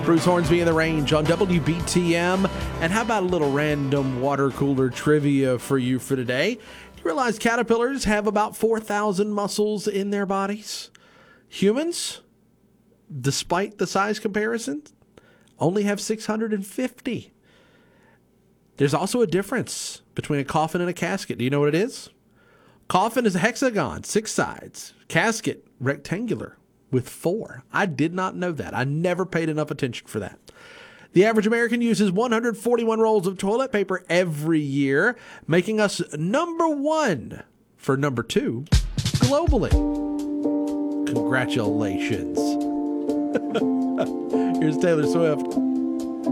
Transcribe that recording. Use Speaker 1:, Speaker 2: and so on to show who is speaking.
Speaker 1: Bruce Hornsby in the Range on WBTM. And how about a little random water cooler trivia for you for today? You realize caterpillars have about 4,000 muscles in their bodies? Humans, despite the size comparison, only have 650. There's also a difference between a coffin and a casket. Do you know what it is? Coffin is a hexagon, 6 sides. Casket, rectangular, with 4. I did not know that. I never paid enough attention for that. The average American uses 141 rolls of toilet paper every year, making us number 1 for number 2 globally. Congratulations. Here's Taylor Swift.